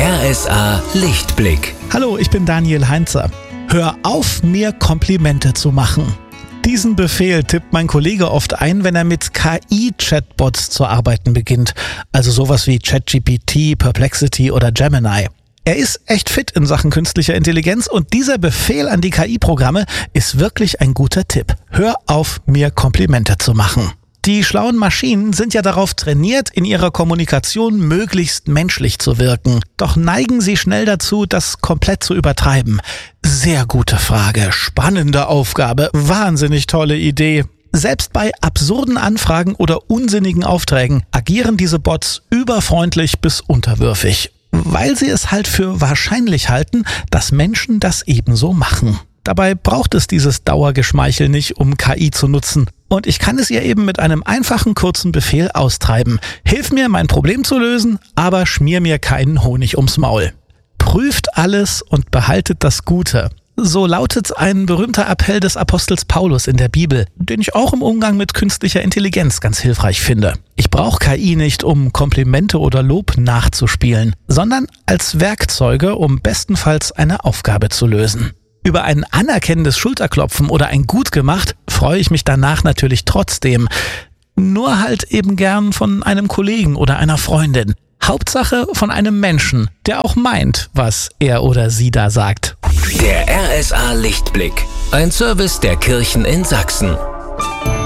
RSA Lichtblick. Hallo, ich bin Daniel Heinzer. Hör auf, mir Komplimente zu machen. Diesen Befehl tippt mein Kollege oft ein, wenn er mit KI-Chatbots zu arbeiten beginnt. Also sowas wie ChatGPT, Perplexity oder Gemini. Er ist echt fit in Sachen künstlicher Intelligenz und dieser Befehl an die KI-Programme ist wirklich ein guter Tipp. Hör auf, mir Komplimente zu machen. Die schlauen Maschinen sind ja darauf trainiert, in ihrer Kommunikation möglichst menschlich zu wirken. Doch neigen sie schnell dazu, das komplett zu übertreiben. Sehr gute Frage, spannende Aufgabe, wahnsinnig tolle Idee. Selbst bei absurden Anfragen oder unsinnigen Aufträgen agieren diese Bots überfreundlich bis unterwürfig, weil sie es halt für wahrscheinlich halten, dass Menschen das ebenso machen. Dabei braucht es dieses Dauergeschmeichel nicht, um KI zu nutzen. Und ich kann es ihr eben mit einem einfachen, kurzen Befehl austreiben. Hilf mir, mein Problem zu lösen, aber schmier mir keinen Honig ums Maul. Prüft alles und behaltet das Gute. So lautet ein berühmter Appell des Apostels Paulus in der Bibel, den ich auch im Umgang mit künstlicher Intelligenz ganz hilfreich finde. Ich brauche KI nicht, um Komplimente oder Lob nachzuspielen, sondern als Werkzeuge, um bestenfalls eine Aufgabe zu lösen. Über ein anerkennendes Schulterklopfen oder ein Gut gemacht freue ich mich danach natürlich trotzdem. Nur halt eben gern von einem Kollegen oder einer Freundin. Hauptsache von einem Menschen, der auch meint, was er oder sie da sagt. Der RSA Lichtblick. Ein Service der Kirchen in Sachsen.